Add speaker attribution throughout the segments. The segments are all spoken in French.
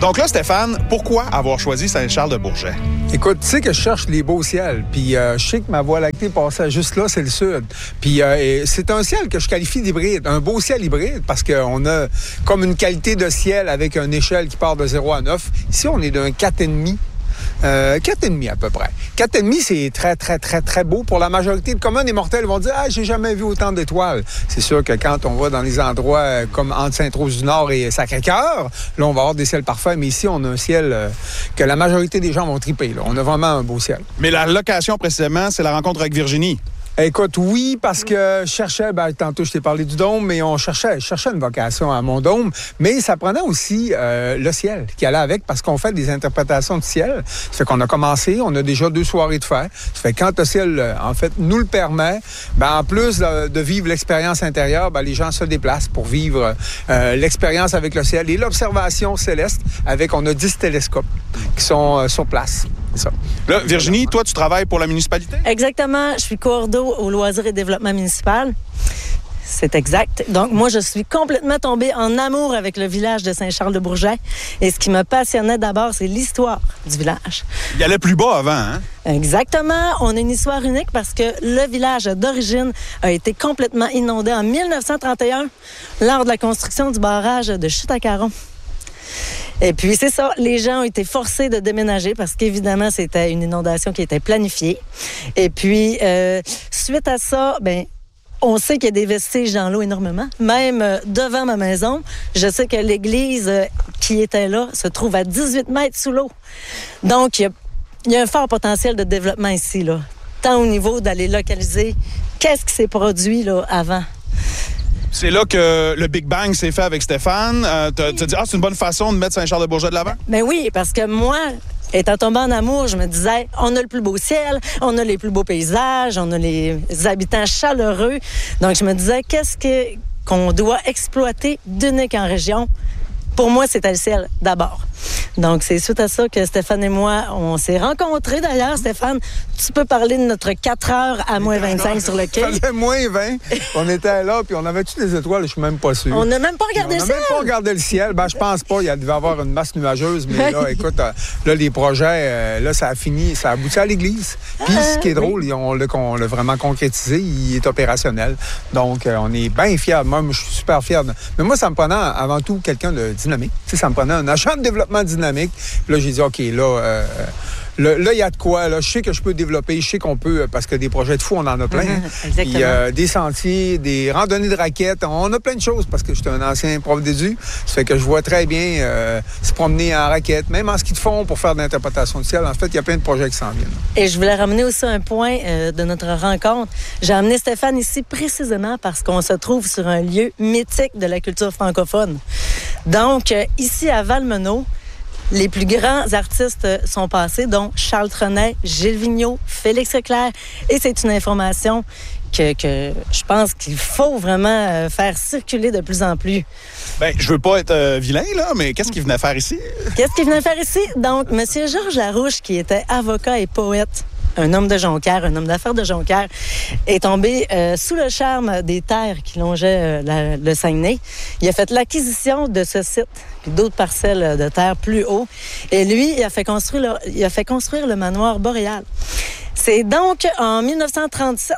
Speaker 1: Donc là, Stéphane, pourquoi avoir choisi Saint-Charles-de-Bourget?
Speaker 2: Écoute, tu sais que je cherche les beaux ciels, puis je sais que ma Voie lactée passait juste là, c'est le sud. Puis c'est un ciel que je qualifie d'hybride, un beau ciel hybride, parce qu'on a comme une qualité de ciel avec une échelle qui part de 0 à 9. Ici, on est d'un 4,5. 4,5 à peu près. 4,5, c'est très, très, très, très beau. Pour la majorité de communs, les mortels vont dire « Ah, j'ai jamais vu autant d'étoiles. » C'est sûr que quand on va dans les endroits comme entre Sainte-Rose-du-Nord et Sacré-Cœur, là, on va avoir des ciels parfaits. Mais ici, on a un ciel que la majorité des gens vont triper. Là. On a vraiment un beau ciel.
Speaker 1: Mais la location, précisément, c'est la rencontre avec Virginie.
Speaker 2: Écoute, oui, parce que je cherchais, tantôt je t'ai parlé du dôme, mais je cherchais une vocation à mon dôme, mais ça prenait aussi le ciel qui allait avec, parce qu'on fait des interprétations de ciel. Ça fait qu'on a commencé, on a déjà 2 soirées de faire. Ça fait que quand le ciel, en fait, nous le permet, en plus de vivre l'expérience intérieure, les gens se déplacent pour vivre l'expérience avec le ciel et l'observation céleste on a 10 télescopes qui sont sur place. C'est ça.
Speaker 1: Là, Virginie, toi, tu travailles pour la municipalité?
Speaker 3: Exactement. Je suis coordo au loisirs et développement municipal. C'est exact. Donc, moi, je suis complètement tombée en amour avec le village de Saint-Charles-de-Bourget. Et ce qui me passionnait d'abord, c'est l'histoire du village.
Speaker 1: Il allait plus bas avant, hein?
Speaker 3: Exactement. On a une histoire unique parce que le village d'origine a été complètement inondé en 1931 lors de la construction du barrage de Chute-à-Caron. Et puis, c'est ça, les gens ont été forcés de déménager parce qu'évidemment, c'était une inondation qui était planifiée. Et puis, suite à ça, on sait qu'il y a des vestiges dans l'eau énormément. Même devant ma maison, je sais que l'église qui était là se trouve à 18 mètres sous l'eau. Donc, il y a un fort potentiel de développement ici, là. Tant au niveau d'aller localiser qu'est-ce qui s'est produit là, avant.
Speaker 1: C'est là que le Big Bang s'est fait avec Stéphane. Tu as dit, c'est une bonne façon de mettre Saint-Charles-de-Bourget de l'avant?
Speaker 3: Ben oui, parce que moi, étant tombée en amour, je me disais, on a le plus beau ciel, on a les plus beaux paysages, on a les habitants chaleureux. Donc, je me disais, qu'on doit exploiter d'unique en région? Pour moi, c'était le ciel d'abord. Donc, c'est suite à ça que Stéphane et moi, on s'est rencontrés d'ailleurs. Stéphane, tu peux parler de notre 4 heures à moins 25 sur le quai.
Speaker 2: Il faisait moins 20. On était là, puis on avait-tu des étoiles? Je suis même pas sûr.
Speaker 3: On n'a même pas regardé le ciel.
Speaker 2: On n'a même pas regardé le ciel. Je pense pas. Il devait y avoir une masse nuageuse. Mais là, écoute, là, les projets, là, ça a fini. Ça a abouti à l'église. Puis, ce qui est drôle, on l'a vraiment concrétisé. Il est opérationnel. Donc, on est bien fiers. Moi, je suis super fier. Mais moi, ça me prenait avant tout quelqu'un de dynamique. Tu sais, ça me prenait un agent de développement dynamique. Puis là, j'ai dit, OK, là, il y a de quoi. Là, je sais que je peux développer, je sais qu'on peut, parce que des projets de fou, on en a plein.
Speaker 3: Exactement.
Speaker 2: Puis, des sentiers, des randonnées de raquettes, on a plein de choses, parce que j'étais un ancien prof d'édu. Ça fait que je vois très bien se promener en raquette, même en ski de fond pour faire de l'interprétation du ciel. En fait, il y a plein de projets qui s'en viennent.
Speaker 3: Et je voulais ramener aussi un point de notre rencontre. J'ai amené Stéphane ici précisément parce qu'on se trouve sur un lieu mythique de la culture francophone. Donc, ici à Valmeneau, les plus grands artistes sont passés, dont Charles Trenet, Gilles Vigneault, Félix Leclerc. Et c'est une information que je pense qu'il faut vraiment faire circuler de plus en plus.
Speaker 1: Je veux pas être vilain, là, mais qu'est-ce qu'il venait faire ici?
Speaker 3: Qu'est-ce qu'il venait faire ici? Donc, M. Georges Larouche, qui était avocat et poète, un homme de Jonquière, un homme d'affaires de Jonquière, est tombé sous le charme des terres qui longeaient le Saguenay. Il a fait l'acquisition de ce site puis d'autres parcelles de terre plus haut. Et lui, il a fait construire le manoir boréal. C'est donc en 1937,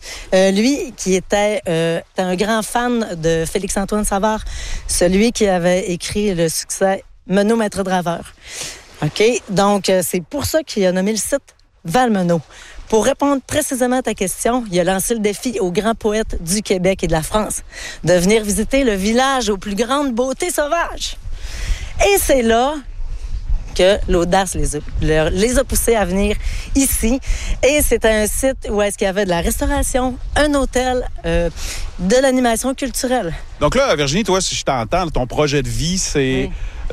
Speaker 3: lui qui était un grand fan de Félix-Antoine Savard, celui qui avait écrit le succès Menot Maître Draveur. OK? Donc, c'est pour ça qu'il a nommé le site Valmeneau. Pour répondre précisément à ta question, il a lancé le défi aux grands poètes du Québec et de la France de venir visiter le village aux plus grandes beautés sauvages. Et c'est là que l'audace les a poussés à venir ici. Et c'était un site où est-ce qu'il y avait de la restauration, un hôtel, de l'animation culturelle.
Speaker 1: Donc là, Virginie, toi, si je t'entends, ton projet de vie, c'est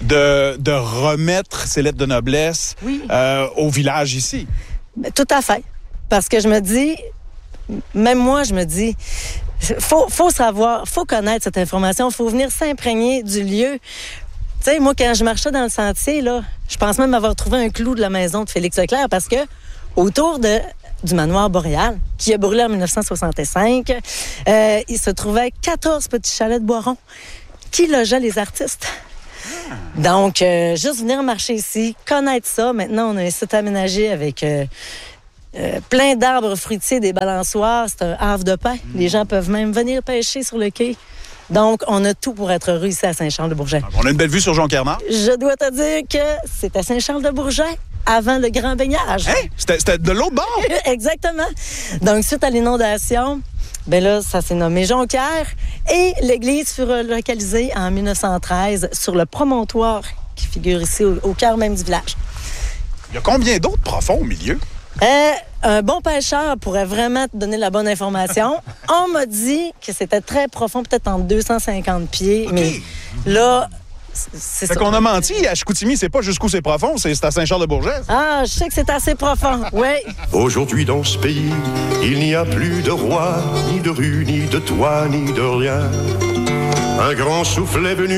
Speaker 1: de remettre ces lettres de noblesse au village ici.
Speaker 3: Tout à fait. Parce que je me dis, même moi, je me dis, faut savoir, faut connaître cette information, faut venir s'imprégner du lieu. Tu sais, moi, quand je marchais dans le sentier, là, je pense même avoir trouvé un clou de la maison de Félix Leclerc parce que autour du manoir boréal, qui a brûlé en 1965, il se trouvait 14 petits chalets de Boiron qui logeaient les artistes. Donc, juste venir marcher ici, connaître ça. Maintenant, on a un site aménagé avec plein d'arbres fruitiers, des balançoires. C'est un havre de paix. Les gens peuvent même venir pêcher sur le quai. Donc, on a tout pour être heureux ici à Saint-Charles-de-Bourget.
Speaker 1: On a une belle vue sur Jonquière-Nord.
Speaker 3: Je dois te dire que c'est à Saint-Charles-de-Bourget avant le grand baignage.
Speaker 1: Hein? C'était de l'autre bord?
Speaker 3: Exactement. Donc, suite à l'inondation, ben là, ça s'est nommé Jonquière et l'église fut relocalisée en 1913 sur le promontoire qui figure ici au cœur même du village.
Speaker 1: Il y a combien d'autres profonds au milieu?
Speaker 3: Un bon pêcheur pourrait vraiment te donner la bonne information. On m'a dit que c'était très profond, peut-être entre 250 pieds, okay. Mais là, c'est ça.
Speaker 1: Fait qu'on a menti. À Chicoutimi, c'est pas jusqu'où c'est profond, c'est à Saint-Charles-de-Bourget.
Speaker 3: Ah, je sais que c'est assez profond, oui.
Speaker 4: Aujourd'hui, dans ce pays, il n'y a plus de roi, ni de rue, ni de toit, ni de rien. Un grand souffle est venu